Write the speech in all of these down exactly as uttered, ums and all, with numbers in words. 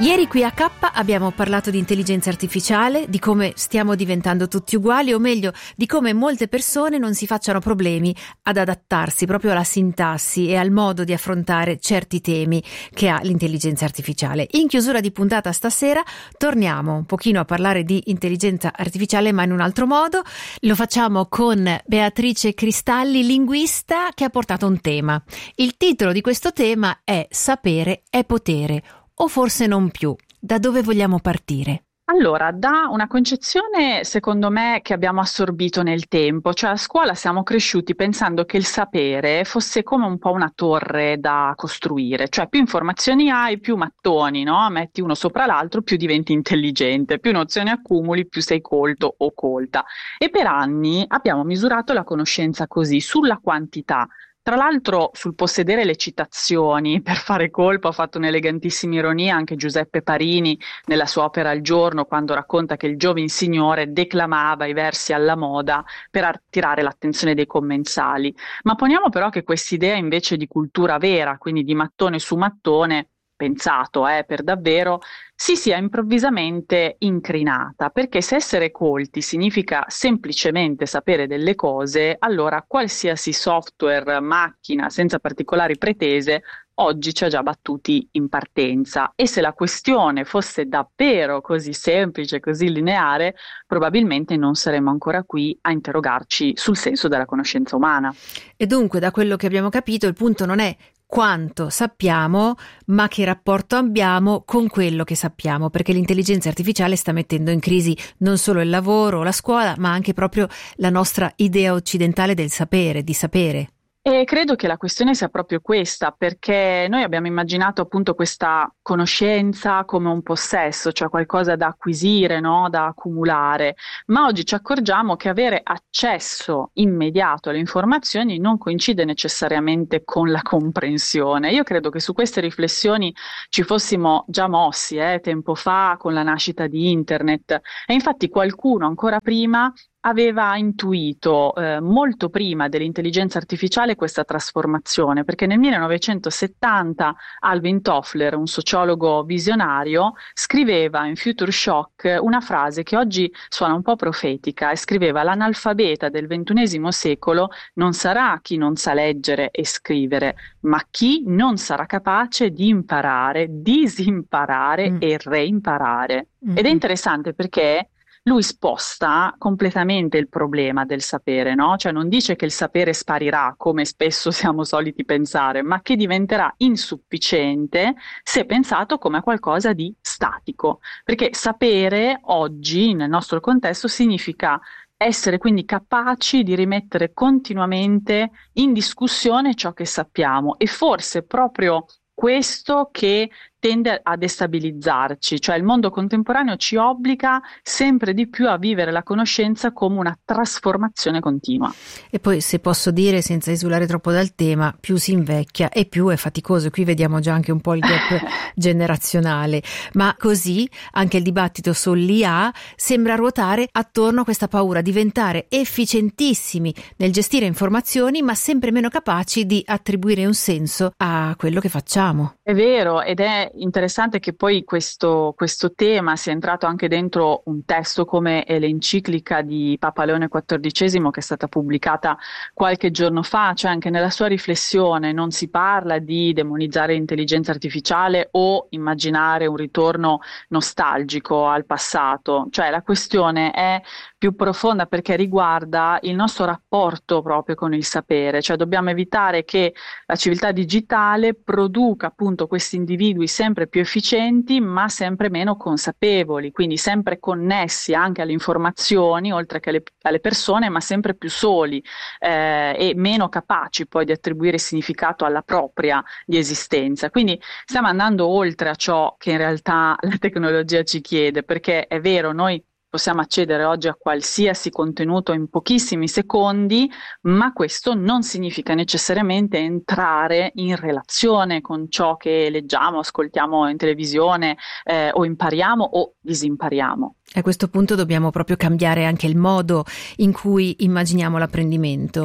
Ieri qui a K abbiamo parlato di intelligenza artificiale, di come stiamo diventando tutti uguali, o meglio, di come molte persone non si facciano problemi ad adattarsi proprio alla sintassi e al modo di affrontare certi temi che ha l'intelligenza artificiale. In chiusura di puntata stasera torniamo un pochino a parlare di intelligenza artificiale, ma in un altro modo. Lo facciamo con Beatrice Cristalli, linguista, che ha portato un tema. Il titolo di questo tema è Sapere è potere. O forse non più. Da dove vogliamo partire? Allora, da una concezione, secondo me, che abbiamo assorbito nel tempo, cioè a scuola siamo cresciuti pensando che il sapere fosse come un po' una torre da costruire, cioè più informazioni hai, più mattoni, no? Metti uno sopra l'altro, più diventi intelligente, più nozioni accumuli, più sei colto o colta. E per anni abbiamo misurato la conoscenza così, sulla quantità. Tra l'altro sul possedere le citazioni, per fare colpo, ha fatto un'elegantissima ironia anche Giuseppe Parini nella sua opera Il giorno, quando racconta che il giovin signore declamava i versi alla moda per attirare l'attenzione dei commensali. Ma poniamo però che quest'idea invece di cultura vera, quindi di mattone su mattone, pensato eh, per davvero, si sia improvvisamente incrinata, perché se essere colti significa semplicemente sapere delle cose, allora qualsiasi software, macchina, senza particolari pretese, oggi ci ha già battuti in partenza. E se la questione fosse davvero così semplice, così lineare, probabilmente non saremmo ancora qui a interrogarci sul senso della conoscenza umana. E dunque, da quello che abbiamo capito, il punto non è quanto sappiamo, ma che rapporto abbiamo con quello che sappiamo, perché l'intelligenza artificiale sta mettendo in crisi non solo il lavoro, la scuola, ma anche proprio la nostra idea occidentale del sapere, di sapere. E credo che la questione sia proprio questa, perché noi abbiamo immaginato appunto questa conoscenza come un possesso, cioè qualcosa da acquisire, no? Da accumulare, ma oggi ci accorgiamo che avere accesso immediato alle informazioni non coincide necessariamente con la comprensione. Io credo che su queste riflessioni ci fossimo già mossi eh, tempo fa con la nascita di Internet, e infatti qualcuno ancora prima aveva intuito eh, molto prima dell'intelligenza artificiale questa trasformazione, perché nel millenovecentosettanta Alvin Toffler, un sociologo visionario, scriveva in Future Shock una frase che oggi suona un po' profetica, e scriveva: l'analfabeta del ventunesimo secolo non sarà chi non sa leggere e scrivere, ma chi non sarà capace di imparare, disimparare mm. e reimparare. Mm-hmm. Ed è interessante perché lui sposta completamente il problema del sapere, no? Cioè non dice che il sapere sparirà, come spesso siamo soliti pensare, ma che diventerà insufficiente se pensato come qualcosa di statico. Perché sapere oggi, nel nostro contesto, significa essere quindi capaci di rimettere continuamente in discussione ciò che sappiamo, e forse proprio questo che tende a destabilizzarci, cioè il mondo contemporaneo ci obbliga sempre di più a vivere la conoscenza come una trasformazione continua. E poi, se posso dire, senza esulare troppo dal tema, più si invecchia e più è faticoso. Qui vediamo già anche un po' il gap generazionale, ma così anche il dibattito sull'I A sembra ruotare attorno a questa paura di diventare efficientissimi nel gestire informazioni, ma sempre meno capaci di attribuire un senso a quello che facciamo. È vero, ed è interessante che poi questo, questo tema sia entrato anche dentro un testo come l'enciclica di Papa Leone quattordicesimo, che è stata pubblicata qualche giorno fa. Cioè anche nella sua riflessione non si parla di demonizzare l'intelligenza artificiale o immaginare un ritorno nostalgico al passato, cioè la questione è più profonda, perché riguarda il nostro rapporto proprio con il sapere, cioè dobbiamo evitare che la civiltà digitale produca appunto questi individui sempre più efficienti ma sempre meno consapevoli, quindi sempre connessi anche alle informazioni oltre che alle, alle persone, ma sempre più soli eh, e meno capaci poi di attribuire significato alla propria di esistenza. Quindi stiamo andando oltre a ciò che in realtà la tecnologia ci chiede, perché è vero, noi possiamo accedere oggi a qualsiasi contenuto in pochissimi secondi, ma questo non significa necessariamente entrare in relazione con ciò che leggiamo, ascoltiamo in televisione eh, o impariamo o disimpariamo. A questo punto dobbiamo proprio cambiare anche il modo in cui immaginiamo l'apprendimento.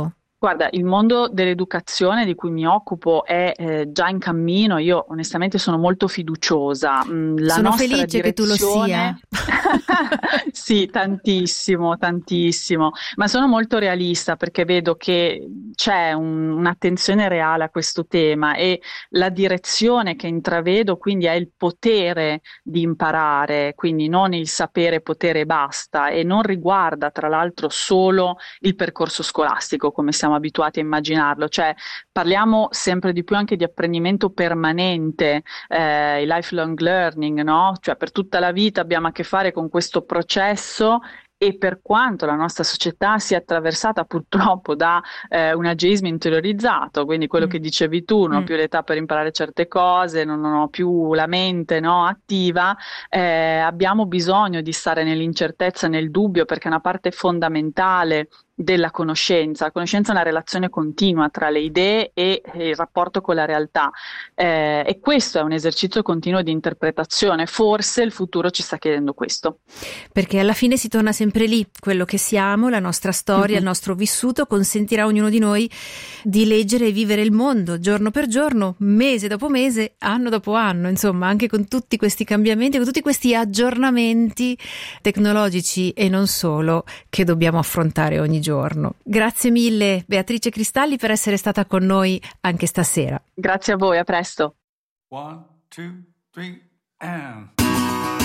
Guarda, il mondo dell'educazione di cui mi occupo è eh, già in cammino. Io onestamente sono molto fiduciosa. Mm, La Sono nostra felice che tu lo sia. direzione. Sì, tantissimo, tantissimo, ma sono molto realista perché vedo che c'è un- un'attenzione reale a questo tema e la direzione che intravedo quindi è il potere di imparare, quindi non il sapere, potere e basta, e non riguarda tra l'altro solo il percorso scolastico come siamo abituati a immaginarlo, cioè parliamo sempre di più anche di apprendimento permanente, eh, il lifelong learning, no? Cioè per tutta la vita abbiamo a che fare con questo processo. E per quanto la nostra società sia attraversata purtroppo da eh, un ageismo interiorizzato, quindi quello Mm. che dicevi tu, non ho Mm. più l'età per imparare certe cose, non, non ho più la mente, no, attiva, eh, abbiamo bisogno di stare nell'incertezza, nel dubbio, perché è una parte fondamentale della conoscenza. La conoscenza è una relazione continua tra le idee e e il rapporto con la realtà. Eh, e questo è un esercizio continuo di interpretazione. Forse il futuro ci sta chiedendo questo. Perché alla fine si torna sempre lì, quello che siamo, la nostra storia, Mhm. il nostro vissuto consentirà a ognuno di noi di leggere e vivere il mondo giorno per giorno, mese dopo mese, anno dopo anno, insomma, anche con tutti questi cambiamenti, con tutti questi aggiornamenti tecnologici e non solo che dobbiamo affrontare ogni giorno. Grazie mille Beatrice Cristalli per essere stata con noi anche stasera. Grazie a voi, a presto. One, two, three, and...